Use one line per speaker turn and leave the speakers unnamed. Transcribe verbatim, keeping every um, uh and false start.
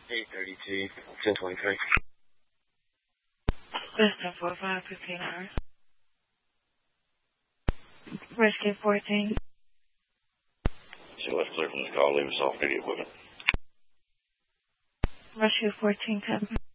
eight thirty-two, ten twenty-three.
Western four five, fifteen hours. Rescue fourteen.
So let's clear from this call. Leave us off video equipment.
Rescue fourteen, ten.